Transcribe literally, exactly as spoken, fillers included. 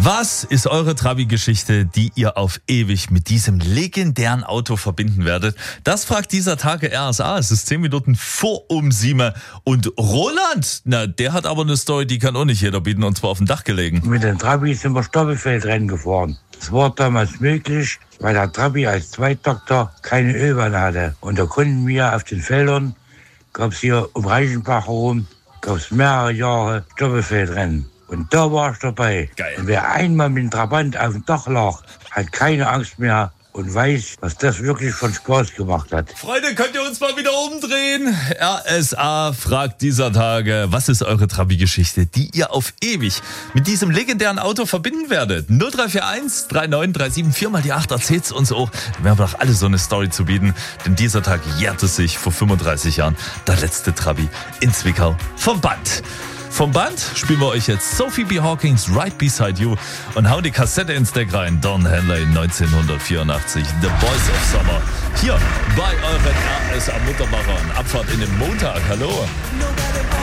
Was ist eure Trabi-Geschichte, die ihr auf ewig mit diesem legendären Auto verbinden werdet? Das fragt dieser Tage R S A. Es ist zehn Minuten vor um sieben. Und Roland, na, der hat aber eine Story, die kann auch nicht jeder bieten, und zwar auf dem Dach gelegen. Mit den Trabi sind wir Stoppelfeldrennen gefahren. Das war damals möglich, weil der Trabi als Zweitdoktor keine Ölwanne hatte. Und da konnten wir auf den Feldern, gab es hier um Reichenbach herum, gab es mehrere Jahre Stoppelfeldrennen. Und da war ich dabei. Geil. Und wer einmal mit dem Trabant auf dem Dach lag, hat keine Angst mehr und weiß, was das wirklich von Spaß gemacht hat. Freunde, könnt ihr uns mal wieder umdrehen? R S A fragt dieser Tage, was ist eure Trabi-Geschichte, die ihr auf ewig mit diesem legendären Auto verbinden werdet? null drei vier eins drei neun drei sieben vier mal die acht, erzählt's uns auch. Wir haben doch alle so eine Story zu bieten, denn dieser Tag jährte sich vor fünfunddreißig Jahren der letzte Trabi in Zwickau vom Band. Vom Band spielen wir euch jetzt Sophie B. Hawkins Right Beside You und hauen die Kassette ins Deck rein. Don Henley neunzehnhundertvierundachtzig, The Boys of Summer. Hier bei euren R S A Muttermachern. Abfahrt in den Montag. Hallo.